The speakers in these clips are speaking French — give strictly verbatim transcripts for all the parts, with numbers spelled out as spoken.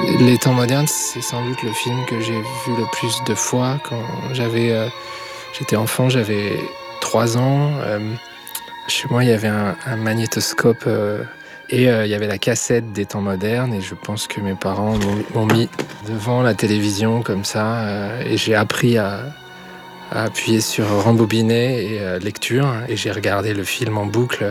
Les temps modernes, c'est sans doute le film que j'ai vu le plus de fois. Quand j'avais, euh, j'étais enfant, j'avais trois ans. Euh, chez moi, il y avait un, un magnétoscope euh, et euh, il y avait la cassette des temps modernes. Et je pense que mes parents m'ont, m'ont mis devant la télévision comme ça. Euh, et j'ai appris à, à appuyer sur rembobiner et euh, lecture. Et j'ai regardé le film en boucle.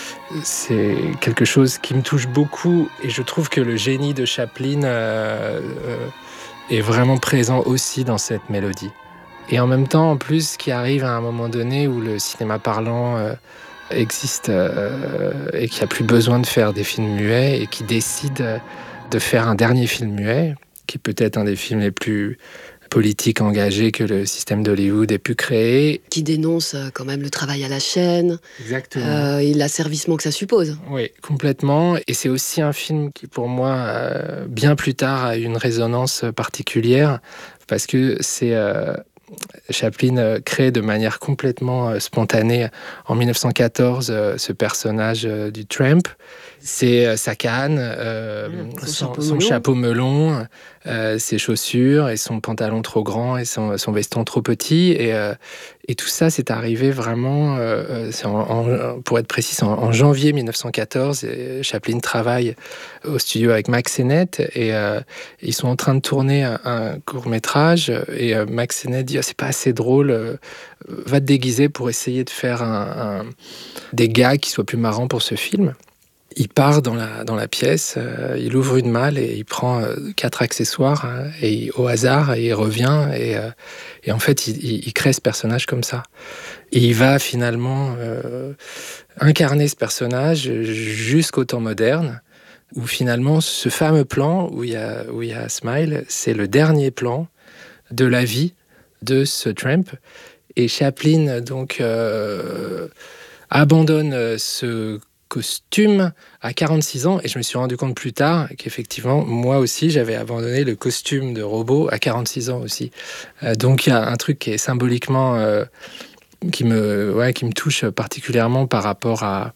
C'est quelque chose qui me touche beaucoup et je trouve que le génie de Chaplin euh, euh, est vraiment présent aussi dans cette mélodie. Et en même temps, en plus, qui arrive à un moment donné où le cinéma parlant euh, existe euh, et qu'il n'y a plus besoin de faire des films muets et qui décide de faire un dernier film muet, qui est peut-être un des films les plus politique engagée que le système d'Hollywood ait pu créer. Qui dénonce euh, quand même le travail à la chaîne. Exactement. Euh, et l'asservissement que ça suppose. Oui, complètement. Et c'est aussi un film qui, pour moi, euh, bien plus tard, a eu une résonance particulière, parce que c'est... Euh, Chaplin euh, crée de manière complètement euh, spontanée en dix-neuf cent quatorze euh, ce personnage euh, du Tramp. C'est euh, sa canne, euh, mmh, son, son, chapeau son melon. chapeau melon, euh, ses chaussures et son pantalon trop grand et son, son veston trop petit. Et, euh, et tout ça, c'est arrivé vraiment, euh, c'est en, en, pour être précis, en, en janvier dix-neuf cent quatorze. Et Chaplin travaille au studio avec Mack Sennett et euh, ils sont en train de tourner un, un court-métrage. Et euh, Mack Sennett dit oh, « c'est pas assez drôle, euh, va te déguiser pour essayer de faire un, un, des gags qui soient plus marrants pour ce film ». Il part dans la, dans la pièce, euh, il ouvre une malle et il prend euh, quatre accessoires hein, et il, au hasard et il revient et, euh, et en fait il, il, il crée ce personnage comme ça. Et il va finalement euh, incarner ce personnage jusqu'au temps moderne où finalement ce fameux plan où il y a, où il y a Smile, c'est le dernier plan de la vie de ce Tramp. Et Chaplin donc euh, abandonne ce costume à quarante-six ans et je me suis rendu compte plus tard qu'effectivement moi aussi j'avais abandonné le costume de robot à quarante-six ans aussi. Euh, donc il y a un truc qui est symboliquement euh, qui me ouais, qui me touche particulièrement par rapport à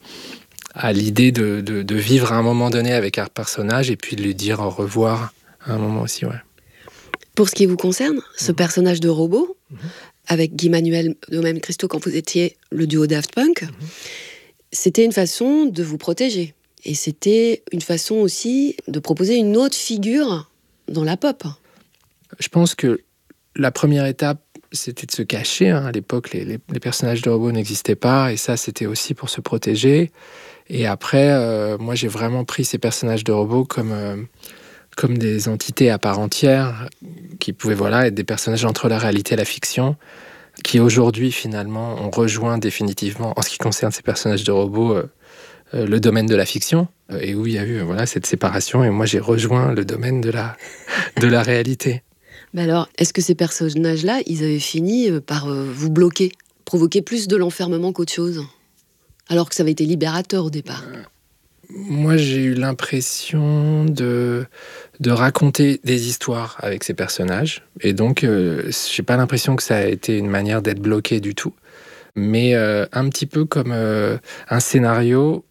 à l'idée de, de, de vivre à un moment donné avec un personnage et puis de lui dire au revoir à un moment aussi. Ouais. Pour ce qui vous concerne, ce mmh. personnage de robot, mmh. avec Guy Manuel de même Christo quand vous étiez le duo Daft Punk, mmh. c'était une façon de vous protéger. Et c'était une façon aussi de proposer une autre figure dans la pop. Je pense que la première étape, c'était de se cacher. Hein. À l'époque, les, les, les personnages de robots n'existaient pas. Et ça, c'était aussi pour se protéger. Et après, euh, moi, j'ai vraiment pris ces personnages de robots comme, euh, comme des entités à part entière, qui pouvaient voilà, être des personnages entre la réalité et la fiction, qui aujourd'hui, finalement, ont rejoint définitivement, en ce qui concerne ces personnages de robots, euh, euh, le domaine de la fiction, euh, et où il y a eu euh, voilà, cette séparation, et moi, j'ai rejoint le domaine de la, de la réalité. Mais alors, est-ce que ces personnages-là, ils avaient fini par euh, vous bloquer, provoquer plus de l'enfermement qu'autre chose, alors que ça avait été libérateur au départ? euh, Moi, j'ai eu l'impression de, de raconter des histoires avec ces personnages. Et donc, euh, j'ai pas l'impression que ça a été une manière d'être bloqué du tout. Mais euh, un petit peu comme euh, un scénario.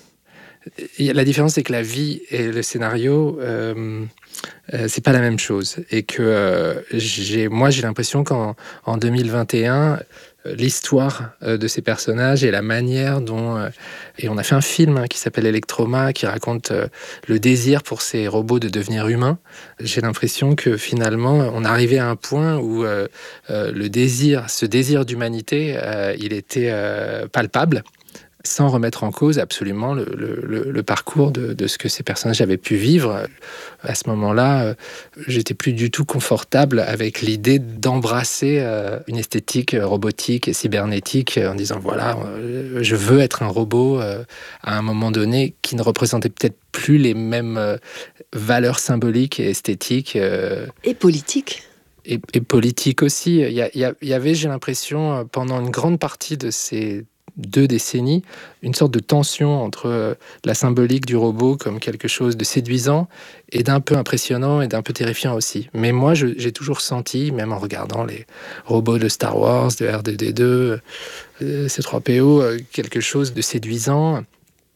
La différence, c'est que la vie et le scénario, euh, euh, c'est pas la même chose. Et que euh, j'ai, moi, j'ai l'impression qu'en en deux mille vingt et un, l'histoire de ces personnages et la manière dont... Et on a fait un film hein, qui s'appelle Electroma, qui raconte euh, le désir pour ces robots de devenir humains. J'ai l'impression que finalement, on arrivait à un point où euh, euh, le désir, ce désir d'humanité, euh, il était euh, palpable, sans remettre en cause absolument le, le, le parcours de, de ce que ces personnages avaient pu vivre. À ce moment-là, euh, j'étais plus du tout confortable avec l'idée d'embrasser euh, une esthétique robotique et cybernétique en disant voilà, euh, je veux être un robot euh, à un moment donné qui ne représentait peut-être plus les mêmes euh, valeurs symboliques et esthétiques. Euh, et politiques. Et, et politiques aussi. Il y, a, il y avait, j'ai l'impression, pendant une grande partie de ces deux décennies, une sorte de tension entre la symbolique du robot comme quelque chose de séduisant et d'un peu impressionnant et d'un peu terrifiant aussi. Mais moi, je, j'ai toujours senti, même en regardant les robots de Star Wars, de R deux D deux, euh, C trois P O, euh, quelque chose de séduisant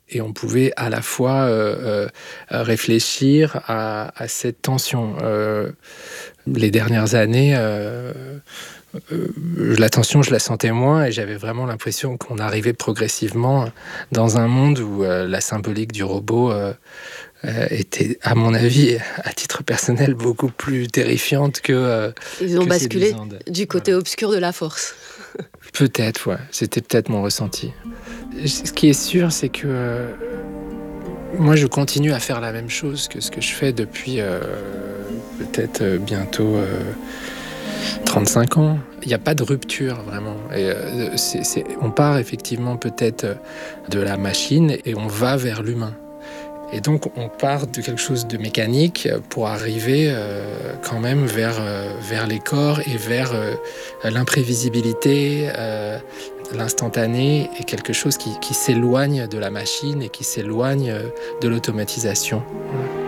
Et on pouvait à la fois euh, euh, réfléchir à, à cette tension. Euh, les dernières années, euh, euh, la tension, je la sentais moins et j'avais vraiment l'impression qu'on arrivait progressivement dans un monde où euh, la symbolique du robot euh, euh, était, à mon avis, à titre personnel, beaucoup plus terrifiante que euh, Ils ont que basculé séduisante. du côté Voilà. obscur de la force. Peut-être, ouais. C'était peut-être mon ressenti. Ce qui est sûr, c'est que euh, moi, je continue à faire la même chose que ce que je fais depuis euh, peut-être euh, bientôt euh, trente-cinq ans. Il n'y a pas de rupture, vraiment. Et, euh, c'est, c'est, on part effectivement peut-être de la machine et on va vers l'humain. Et donc, on part de quelque chose de mécanique pour arriver euh, quand même vers, euh, vers les corps et vers euh, l'imprévisibilité, euh, l'instantané, et quelque chose qui, qui s'éloigne de la machine et qui s'éloigne de l'automatisation. Voilà.